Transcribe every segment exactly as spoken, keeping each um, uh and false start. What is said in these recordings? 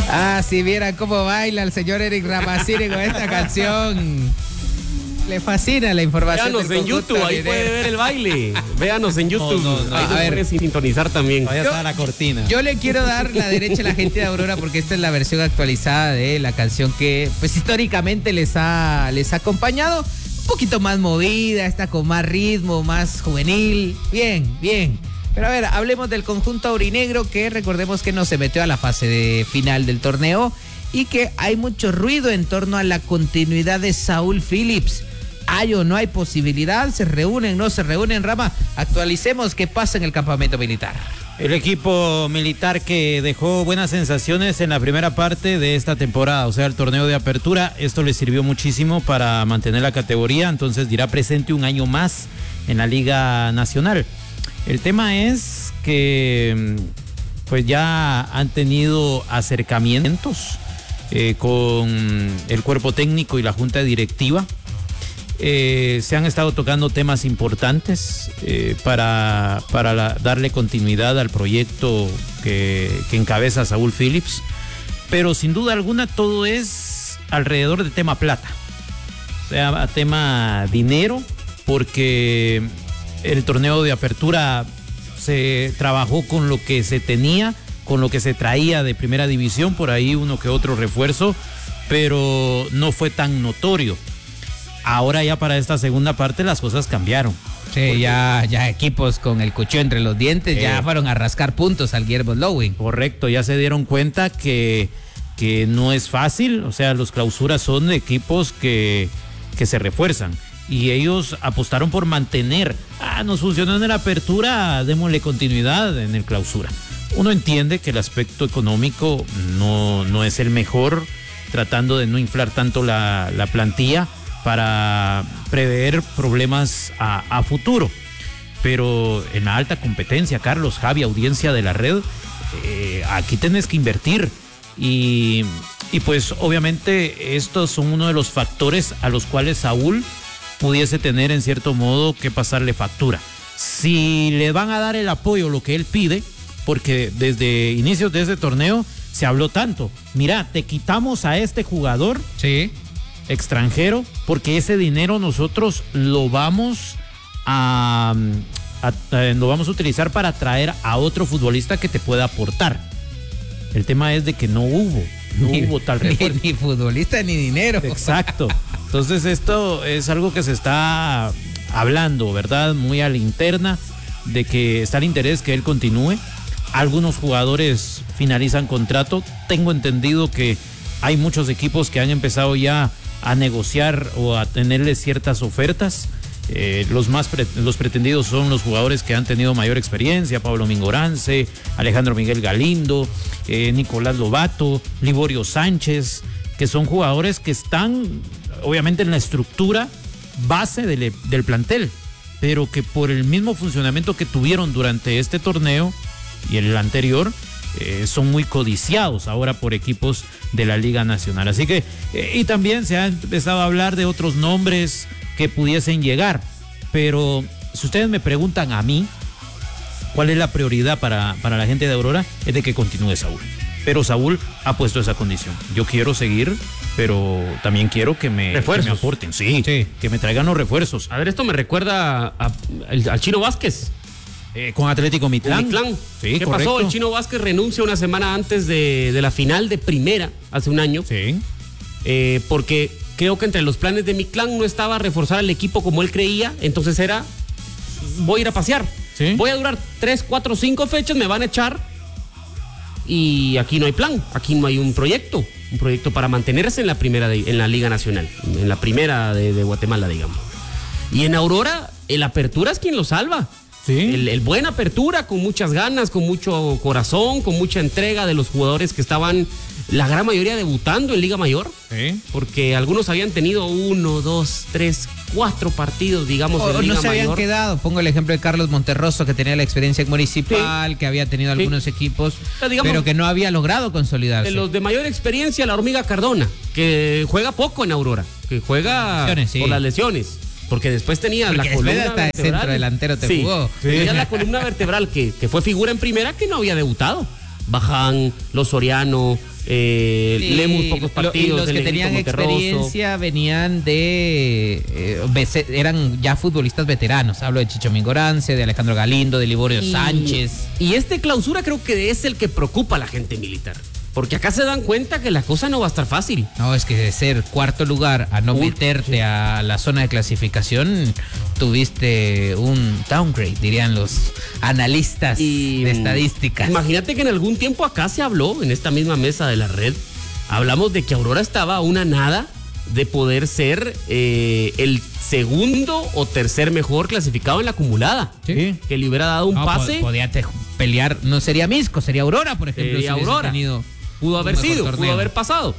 Ah, si vieran cómo baila el señor Eric Ramazzini con esta canción. Le fascina la información. Véanos en YouTube, ahí puede ver el baile. Véanos en YouTube. No, no, no. Ahí a ver, puede sintonizar también. Todavía está la cortina. Yo le quiero dar la derecha a la gente de Aurora porque esta es la versión actualizada de la canción que pues históricamente les ha, les ha acompañado. Un poquito más movida, está con más ritmo, más juvenil. Bien, bien. Pero a ver, hablemos del conjunto aurinegro que recordemos que no se metió a la fase de final del torneo y que hay mucho ruido en torno a la continuidad de Saúl Phillips. ¿Hay o no hay posibilidad? ¿Se reúnen, no se reúnen? Rama, actualicemos qué pasa en el campamento militar. El equipo militar que dejó buenas sensaciones en la primera parte de esta temporada, o sea, el torneo de apertura, esto le sirvió muchísimo para mantener la categoría, entonces dirá presente un año más en la Liga Nacional. El tema es que pues ya han tenido acercamientos eh, con el cuerpo técnico y la junta directiva. Eh, se han estado tocando temas importantes eh, para, para la, darle continuidad al proyecto que, que encabeza Saúl Phillips, pero sin duda alguna todo es alrededor del tema plata, o sea, tema dinero, porque el torneo de apertura se trabajó con lo que se tenía, con lo que se traía de primera división, por ahí uno que otro refuerzo, pero no fue tan notorio. Ahora ya para esta segunda parte las cosas cambiaron. Sí, porque ya, ya equipos con el cuchillo entre los dientes eh, ya fueron a rascar puntos al Guillermo Lowing. Correcto, ya se dieron cuenta que, que no es fácil, o sea, los clausuras son de equipos que, que se refuerzan. Y ellos apostaron por mantener, ah, nos funcionó en la apertura, démosle continuidad en el clausura. Uno entiende que el aspecto económico no, no es el mejor, tratando de no inflar tanto la, la plantilla para prever problemas a, a futuro. Pero en la alta competencia, Carlos, Javi, audiencia de la red, eh, aquí tenés que invertir. Y, y pues obviamente estos son uno de los factores a los cuales Saúl pudiese tener en cierto modo que pasarle factura. Si le van a dar el apoyo, lo que él pide, porque desde inicios de ese torneo se habló tanto, mira, te quitamos a este jugador, sí, extranjero, porque ese dinero nosotros lo vamos a, a, a lo vamos a utilizar para traer a otro futbolista que te pueda aportar. El tema es de que no hubo, no ni, hubo tal refuerzo. Ni, ni futbolista ni dinero. Exacto. Entonces esto es algo que se está hablando, ¿verdad? Muy a la interna, de que está el interés que él continúe. Algunos jugadores finalizan contrato. Tengo entendido que hay muchos equipos que han empezado ya a negociar o a tenerle ciertas ofertas. Eh, los más pre- los pretendidos son los jugadores que han tenido mayor experiencia: Pablo Mingorance, Alejandro Miguel Galindo, eh, Nicolás Lobato, Liborio Sánchez, que son jugadores que están obviamente en la estructura base del, del plantel, pero que por el mismo funcionamiento que tuvieron durante este torneo y el anterior, Eh, son muy codiciados ahora por equipos de la Liga Nacional. Así que, eh, y también se ha empezado a hablar de otros nombres que pudiesen llegar. Pero si ustedes me preguntan a mí, ¿cuál es la prioridad para, para la gente de Aurora? Es de que continúe Saúl. Pero Saúl ha puesto esa condición. Yo quiero seguir, pero también quiero que me, que me aporten. Sí, sí, que me traigan los refuerzos. A ver, esto me recuerda a, a, al Chino Vázquez. Eh, con Atlético Mitlán. Mitlán. Sí, ¿Qué correcto. pasó? El Chino Vázquez renuncia una semana antes de, de la final de primera, hace un año. Sí. Eh, porque creo que entre los planes de Mitlán no estaba reforzar al equipo como él creía. Entonces era, voy a ir a pasear. ¿Sí? Voy a durar tres, cuatro, cinco fechas, me van a echar. Y aquí no hay plan, aquí no hay un proyecto. Un proyecto para mantenerse en la primera, de, en la Liga Nacional. En la primera de, de Guatemala, digamos. Y en Aurora, el Apertura es quien lo salva. Sí. El, el buen Apertura, con muchas ganas, con mucho corazón, con mucha entrega de los jugadores que estaban, la gran mayoría debutando en Liga Mayor. Sí. Porque algunos habían tenido uno, dos, tres, cuatro partidos, digamos, o, en Liga no se Mayor. habían quedado. Pongo el ejemplo de Carlos Monterroso, que tenía la experiencia en Municipal, sí, que había tenido algunos sí. equipos, pero, digamos, pero que no había logrado consolidarse. De los de mayor experiencia, la Hormiga Cardona, que juega poco en Aurora, que juega lesiones, sí. por las lesiones. Porque después tenía Porque la columna hasta vertebral. Centro delantero te sí, jugó. Sí. Tenía la columna vertebral que, que fue figura en primera, que no había debutado. Baján, Los Soriano, Eh, Sí, leemos pocos partidos. y los de que Negrito tenían Monterroso. experiencia venían de eh, vece- eran ya futbolistas veteranos. Hablo de Chicho Mingorance, de Alejandro Galindo, de Liborio Y- Sánchez. Y este clausura creo que es el que preocupa a la gente militar. Porque acá se dan cuenta que la cosa no va a estar fácil. No, es que de ser cuarto lugar a no Uy, meterte a la zona de clasificación, tuviste un downgrade, dirían los analistas Y de estadísticas. Imagínate que en algún tiempo acá se habló, en esta misma mesa de la red, hablamos de que Aurora estaba a una nada de poder ser eh, el segundo o tercer mejor clasificado en la acumulada. Sí. Que le hubiera dado un No, pase. po- podía te- pelear, no sería Misco, sería Aurora, por ejemplo. Sería si hubiese Aurora. tenido Pudo un haber mejor sido, torneo. pudo haber pasado.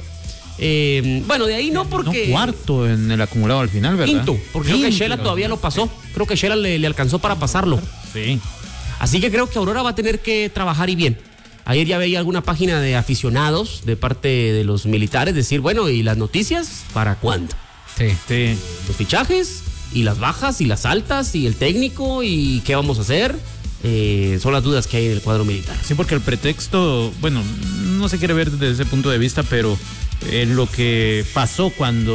Eh, bueno, de ahí no porque... No cuarto en el acumulado al final, ¿verdad? Quinto, porque creo que Quinto. Shela todavía lo pasó. Creo que Shela le, le alcanzó para pasarlo. Sí. Así que creo que Aurora va a tener que trabajar y bien. Ayer ya veía alguna página de aficionados de parte de los militares decir, bueno, ¿y las noticias para cuándo? Sí. Sí. Los fichajes y las bajas y las altas y el técnico y qué vamos a hacer. Eh, son las dudas que hay en el cuadro militar. Sí, porque el pretexto, bueno, no se quiere ver desde ese punto de vista, pero eh, lo que pasó cuando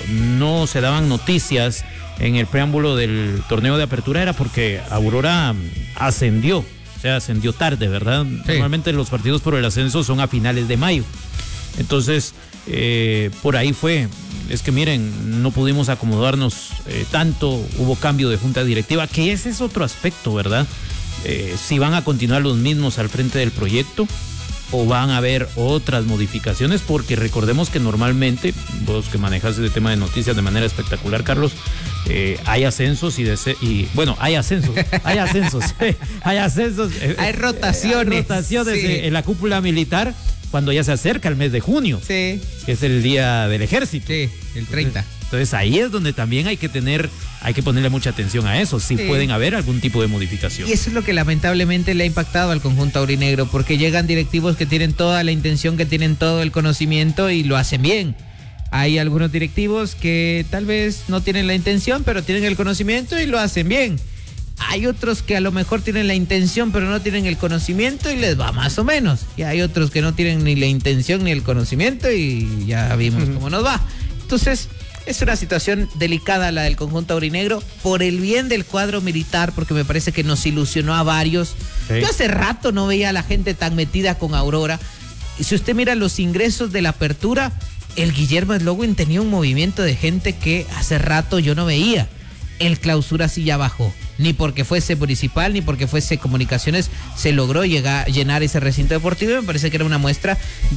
no se daban noticias en el preámbulo del torneo de apertura era porque Aurora ascendió, o sea, ascendió tarde, ¿verdad? Sí. Normalmente los partidos por el ascenso son a finales de mayo. Entonces, eh, por ahí fue. Es que miren, no pudimos acomodarnos eh, tanto, hubo cambio de junta directiva, que ese es otro aspecto, ¿verdad? Eh, si van a continuar los mismos al frente del proyecto o van a haber otras modificaciones, porque recordemos que normalmente, vos que manejas ese tema de noticias de manera espectacular, Carlos, eh, hay ascensos y, dese- y bueno, hay ascensos, hay ascensos, hay ascensos, eh, Hay rotaciones, hay rotaciones sí. eh, en la cúpula militar cuando ya se acerca el mes de junio, Sí, que es el día del ejército. sí, el treinta. Entonces ahí es donde también hay que tener, hay que ponerle mucha atención a eso, si Sí. pueden haber algún tipo de modificación. Y eso es lo que lamentablemente le ha impactado al conjunto aurinegro, porque llegan directivos que tienen toda la intención, que tienen todo el conocimiento y lo hacen bien. Hay algunos directivos que tal vez no tienen la intención, pero tienen el conocimiento y lo hacen bien. Hay otros que a lo mejor tienen la intención, pero no tienen el conocimiento y les va más o menos. Y hay otros que no tienen ni la intención ni el conocimiento y ya vimos uh-huh. cómo nos va. Entonces, es una situación delicada la del conjunto aurinegro por el bien del cuadro militar, porque me parece que nos ilusionó a varios. Sí. Yo hace rato no veía a la gente tan metida con Aurora. Y si usted mira los ingresos de la apertura, el Guillermo Slowin tenía un movimiento de gente que hace rato yo no veía. El clausura sí ya bajó. Ni porque fuese municipal, ni porque fuese comunicaciones, se logró llegar, llenar ese recinto deportivo. Y me parece que era una muestra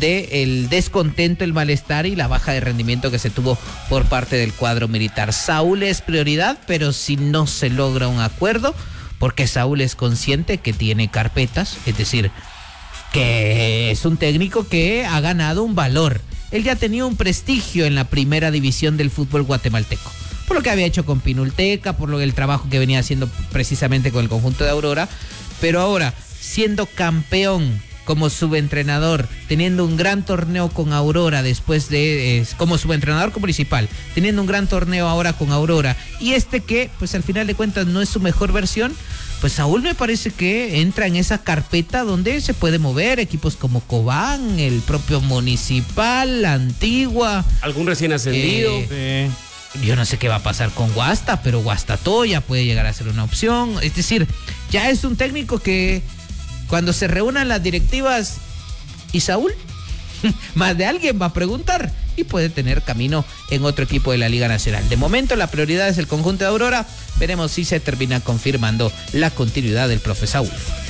del descontento, el malestar y la baja de rendimiento que se tuvo por parte del cuadro militar. Saúl es prioridad, pero si no se logra un acuerdo, porque Saúl es consciente que tiene carpetas, es decir, que es un técnico que ha ganado un valor. Él ya tenía un prestigio en la primera división del fútbol guatemalteco, por lo que había hecho con Pinulteca, por lo que el trabajo que venía haciendo precisamente con el conjunto de Aurora, pero ahora, siendo campeón como subentrenador, teniendo un gran torneo con Aurora después de, eh, como subentrenador municipal, teniendo un gran torneo ahora con Aurora, y este que, pues al final de cuentas no es su mejor versión, pues Saúl me parece que entra en esa carpeta donde se puede mover equipos como Cobán, el propio Municipal, la Antigua. Algún recién ascendido. Eh, sí. Yo no sé qué va a pasar con Guasta, pero Guastatoya puede llegar a ser una opción. Es decir, ya es un técnico que cuando se reúnan las directivas y Saúl, más de alguien va a preguntar y puede tener camino en otro equipo de la Liga Nacional. De momento la prioridad es el conjunto de Aurora. Veremos si se termina confirmando la continuidad del profe Saúl.